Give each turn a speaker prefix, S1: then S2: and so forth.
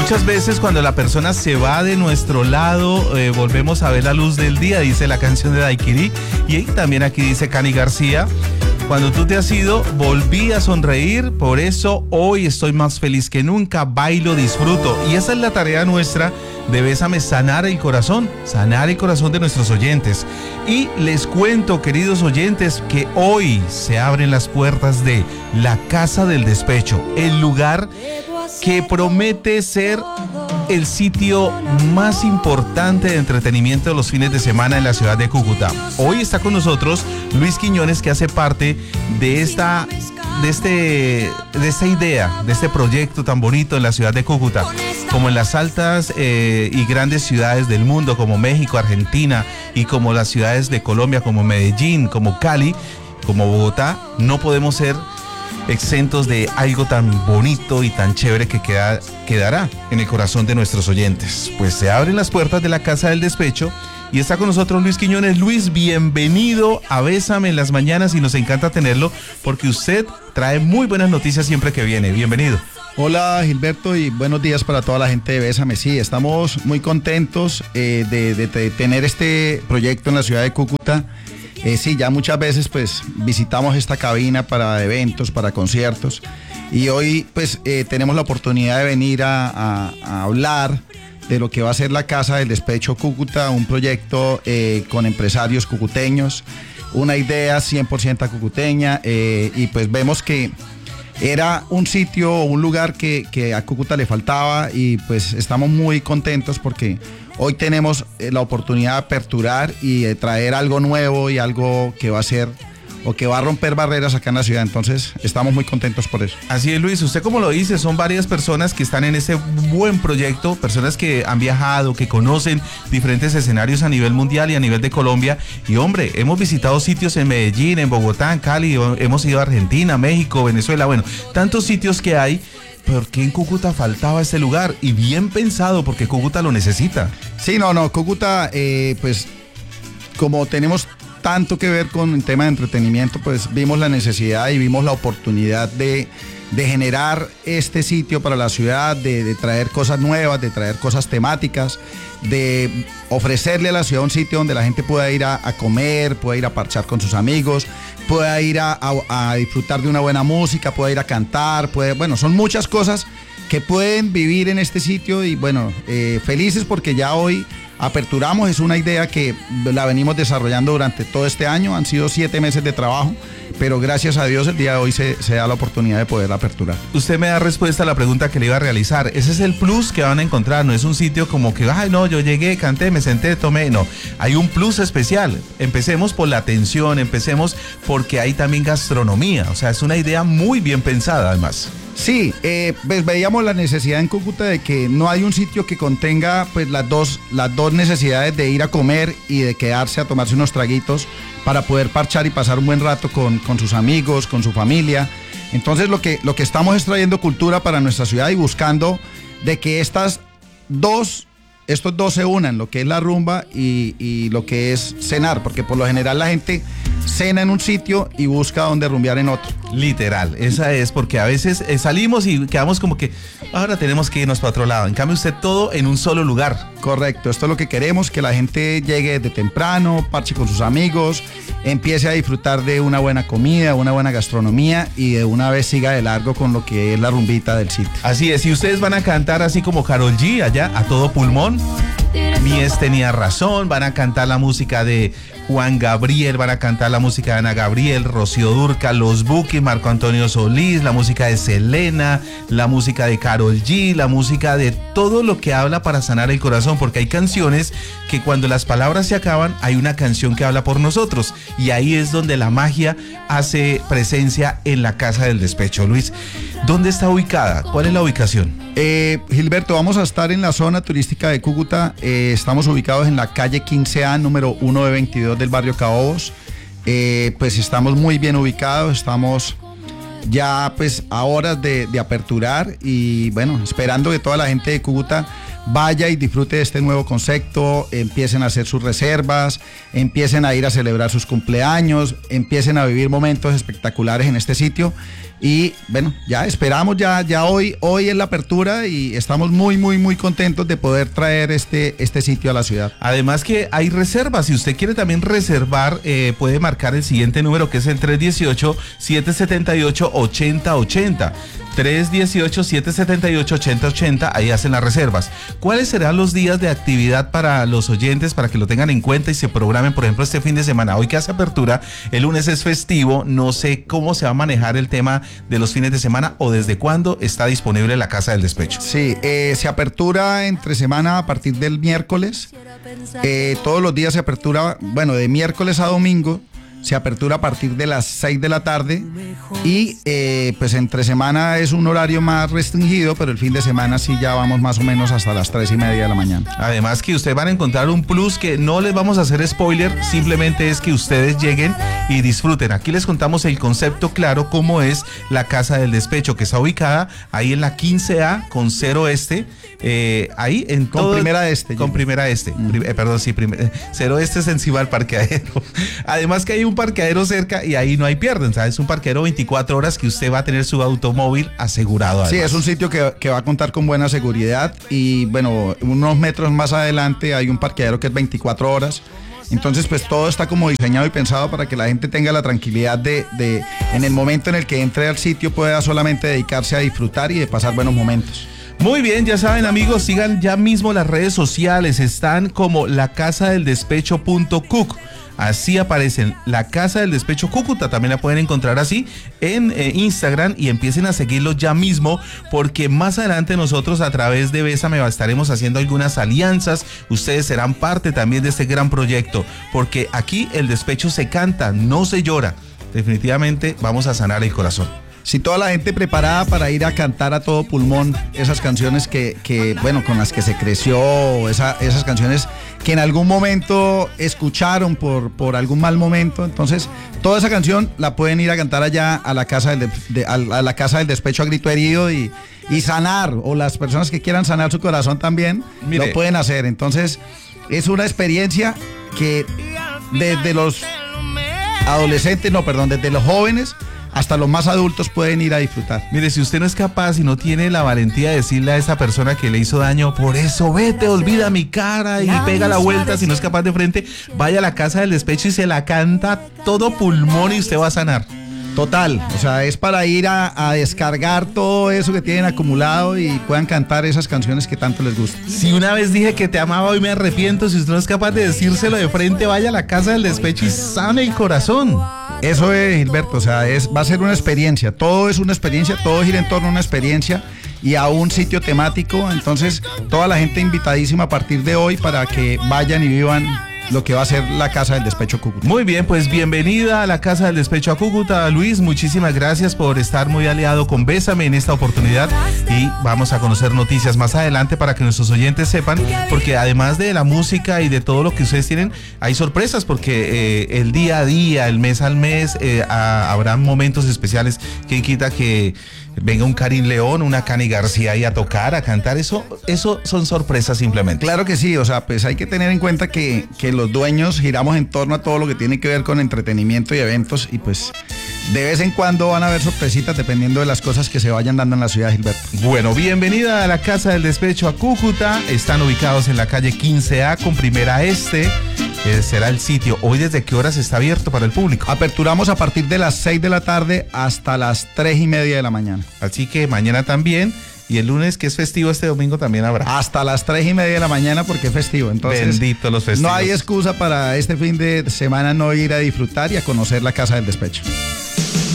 S1: Muchas veces cuando la persona se va de nuestro lado, volvemos a ver la luz del día, dice la canción de Daiquiri. Y también aquí dice Cani García: cuando tú te has ido, volví a sonreír, por eso hoy estoy más feliz que nunca, bailo, disfruto. Y esa es la tarea nuestra de Bésame, sanar el corazón de nuestros oyentes. Y les cuento, queridos oyentes, que hoy se abren las puertas de la Casa del Despecho, el lugar que promete ser el sitio más importante de entretenimiento de los fines de semana en la ciudad de Cúcuta. Hoy está con nosotros Luis Quiñones, que hace parte de esta idea, de este proyecto tan bonito en la ciudad de Cúcuta, como en las altas y grandes ciudades del mundo, como México, Argentina, y como las ciudades de Colombia, como Medellín, como Cali, como Bogotá. No podemos ser exentos de algo tan bonito y tan chévere que quedará en el corazón de nuestros oyentes. Pues se abren las puertas de la Casa del Despecho y está con nosotros Luis Quiñones. Luis, bienvenido a Bésame en las mañanas, y nos encanta tenerlo porque usted trae muy buenas noticias siempre que viene. Bienvenido.
S2: Hola Gilberto, y buenos días para toda la gente de Bésame. Sí, estamos muy contentos de tener este proyecto en la ciudad de Cúcuta. Sí, ya muchas veces pues visitamos esta cabina para eventos, para conciertos, y hoy pues tenemos la oportunidad de venir a hablar de lo que va a ser la Casa del Despecho Cúcuta, un proyecto con empresarios cucuteños, una idea 100% cucuteña, y pues vemos que era un sitio o un lugar que a Cúcuta le faltaba, y pues estamos muy contentos porque hoy tenemos la oportunidad de aperturar y de traer algo nuevo y algo que va a ser o que va a romper barreras acá en la ciudad. Entonces estamos muy contentos por eso.
S1: Así es, Luis, usted como lo dice, son varias personas que están en ese buen proyecto, personas que han viajado, que conocen diferentes escenarios a nivel mundial y a nivel de Colombia. Y hombre, hemos visitado sitios en Medellín, en Bogotá, en Cali, hemos ido a Argentina, México, Venezuela, bueno, tantos sitios que hay. ¿Por qué en Cúcuta faltaba ese lugar? Y bien pensado, porque Cúcuta lo necesita.
S2: Sí, Cúcuta, pues como tenemos tanto que ver con el tema de entretenimiento, pues vimos la necesidad y vimos la oportunidad de generar este sitio para la ciudad, de traer cosas nuevas, de traer cosas temáticas, de ofrecerle a la ciudad un sitio donde la gente pueda ir a comer, pueda ir a parchar con sus amigos, pueda ir a disfrutar de una buena música, pueda ir a cantar, son muchas cosas que pueden vivir en este sitio. Y bueno, felices porque ya hoy aperturamos. Es una idea que la venimos desarrollando durante todo este año, han sido 7 meses de trabajo, pero gracias a Dios el día de hoy se da la oportunidad de poder aperturar.
S1: Usted me da respuesta a la pregunta que le iba a realizar. Ese es el plus que van a encontrar, no es un sitio como que, ay no, yo llegué, canté, me senté, tomé, no. Hay un plus especial. Empecemos por la atención, empecemos porque hay también gastronomía, o sea, es una idea muy bien pensada además.
S2: Sí, pues veíamos la necesidad en Cúcuta de que no hay un sitio que contenga pues las dos necesidades de ir a comer y de quedarse a tomarse unos traguitos para poder parchar y pasar un buen rato con sus amigos, con su familia. Entonces lo que estamos es trayendo cultura para nuestra ciudad y buscando de que estos dos se unan, lo que es la rumba y lo que es cenar, porque por lo general la gente cena en un sitio y busca dónde rumbear en otro.
S1: Literal, esa es, porque a veces salimos y quedamos como que ahora tenemos que irnos para otro lado. En cambio usted todo en un solo lugar.
S2: Correcto, esto es lo que queremos, que la gente llegue desde temprano, parche con sus amigos, empiece a disfrutar de una buena comida, una buena gastronomía, y de una vez siga de largo con lo que es la rumbita del sitio.
S1: Así es, y ustedes van a cantar así como Karol G allá a todo pulmón. Mies tenía razón, van a cantar la música de Juan Gabriel, van a cantar la música de Ana Gabriel, Rocío Dúrcal, Los Buki, Marco Antonio Solís, la música de Selena, la música de Karol G, la música de todo lo que habla para sanar el corazón, porque hay canciones que cuando las palabras se acaban, hay una canción que habla por nosotros, y ahí es donde la magia hace presencia en la Casa del Despecho. Luis, ¿dónde está ubicada? ¿Cuál es la ubicación?
S2: Gilberto, vamos a estar en la zona turística de Cúcuta. Estamos ubicados en la calle 15A, número 1 de 22 del barrio Caobos. Pues estamos muy bien ubicados, estamos ya pues a horas de aperturar, y bueno, esperando que toda la gente de Cúcuta vaya y disfrute de este nuevo concepto, empiecen a hacer sus reservas, empiecen a ir a celebrar sus cumpleaños, empiecen a vivir momentos espectaculares en este sitio. Y bueno, ya esperamos, ya hoy es la apertura y estamos muy contentos de poder traer este sitio a la ciudad.
S1: Además que hay reservas, si usted quiere también reservar, puede marcar el siguiente número, que es el 318-778-8080. 318-778-8080, ahí hacen las reservas. ¿Cuáles serán los días de actividad para los oyentes, para que lo tengan en cuenta y se programen, por ejemplo, este fin de semana? Hoy que hace apertura, el lunes es festivo, no sé cómo se va a manejar el tema de los fines de semana o desde cuándo está disponible la Casa del Despecho.
S2: Sí, se apertura entre semana a partir del miércoles, todos los días se apertura, bueno, de miércoles a domingo. Se apertura a partir de las 6 de la tarde y pues entre semana es un horario más restringido, pero el fin de semana sí ya vamos más o menos hasta las 3:30 de la mañana.
S1: Además que ustedes van a encontrar un plus que no les vamos a hacer spoiler, simplemente es que ustedes lleguen y disfruten. Aquí les contamos el concepto claro, cómo es la Casa del Despecho, que está ubicada ahí en la 15A con 0 Este, ahí en
S2: con
S1: todo...
S2: Primera Este.
S1: Con Primera Este, perdón, sí, 0 Este es encima del parqueadero. Además que hay un parqueadero cerca y ahí no hay pierden, ¿sabes? Es un parqueadero 24 horas que usted va a tener su automóvil asegurado.
S2: Sí, es un sitio que va a contar con buena seguridad y bueno, unos metros más adelante hay un parqueadero que es 24 horas. Entonces, pues todo está como diseñado y pensado para que la gente tenga la tranquilidad de en el momento en el que entre al sitio pueda solamente dedicarse a disfrutar y de pasar buenos momentos.
S1: Muy bien, ya saben, amigos, sigan ya mismo las redes sociales, están como lacasadeldespecho.cuc. Así aparecen, la Casa del Despecho Cúcuta, también la pueden encontrar así en Instagram y empiecen a seguirlo ya mismo, porque más adelante nosotros a través de Bésame estaremos haciendo algunas alianzas, ustedes serán parte también de este gran proyecto, porque aquí el despecho se canta, no se llora, definitivamente vamos a sanar el corazón.
S2: Si toda la gente preparada para ir a cantar a todo pulmón esas canciones que bueno, con las que se creció, esas canciones que en algún momento escucharon por algún mal momento, entonces toda esa canción la pueden ir a cantar allá a la Casa la Casa del Despecho a grito herido y sanar, o las personas que quieran sanar su corazón también, mire, lo pueden hacer. Entonces es una experiencia que desde los adolescentes, desde los jóvenes hasta los más adultos pueden ir a disfrutar.
S1: Mire, si usted no es capaz y no tiene la valentía de decirle a esa persona que le hizo daño, por eso vete, olvida mi cara y pega la vuelta, si no es capaz de frente, vaya a la Casa del Despecho y se la canta todo pulmón y usted va a sanar.
S2: Total, o sea, es para ir a descargar todo eso que tienen acumulado y puedan cantar esas canciones que tanto les gustan.
S1: Si una vez dije que te amaba, hoy me arrepiento, si usted no es capaz de decírselo de frente, vaya a la Casa del Despecho y sane el corazón.
S2: Eso es, Gilberto, o sea, va a ser una experiencia, todo es una experiencia, todo gira en torno a una experiencia y a un sitio temático, entonces toda la gente invitadísima a partir de hoy para que vayan y vivan lo que va a ser la Casa del Despecho Cúcuta.
S1: Muy bien, pues bienvenida a la Casa del Despecho a Cúcuta, Luis, muchísimas gracias por estar muy aliado con Bésame en esta oportunidad y vamos a conocer noticias más adelante para que nuestros oyentes sepan, porque además de la música y de todo lo que ustedes tienen, hay sorpresas porque el día a día, el mes al mes, habrá momentos especiales. Quien quita que venga un Karim León, una Cani García ahí a tocar, a cantar, eso son sorpresas simplemente.
S2: Claro que sí, o sea, pues hay que tener en cuenta que los dueños giramos en torno a todo lo que tiene que ver con entretenimiento y eventos y pues de vez en cuando van a haber sorpresitas dependiendo de las cosas que se vayan dando en la ciudad, Gilberto.
S1: Bueno, bienvenida a la Casa del Despecho a Cúcuta, están ubicados en la calle 15A con Primera Este. Será el sitio. Hoy, ¿desde qué horas está abierto para el público?
S2: Aperturamos a partir de las 6 de la tarde hasta las 3:30 de la mañana.
S1: Así que mañana también. Y el lunes, que es festivo, este domingo también habrá.
S2: Hasta las 3:30 de la mañana porque es festivo. Entonces,
S1: bendito los festivos.
S2: No hay excusa para este fin de semana no ir a disfrutar y a conocer la Casa del Despecho.